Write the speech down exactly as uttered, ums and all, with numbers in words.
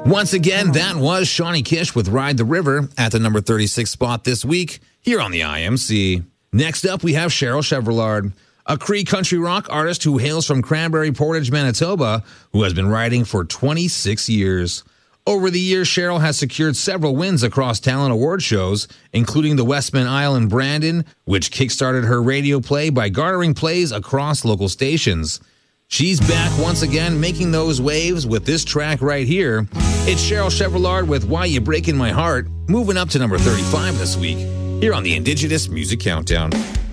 Once again, that was Shawnee Kish with Ride the River at the number thirty-six spot this week here on the I M C. Next up, we have Cheryl Chevrollard, a Cree country rock artist who hails from Cranberry Portage, Manitoba, who has been writing for twenty-six years. Over the years, Cheryl has secured several wins across talent award shows, including the Westman Isle in Brandon, which kickstarted her radio play by garnering plays across local stations. She's back once again, making those waves with this track right here. It's Cheryl Chevrollard with Why You Breaking My Heart, moving up to number thirty-five this week, here on the Indigenous Music Countdown.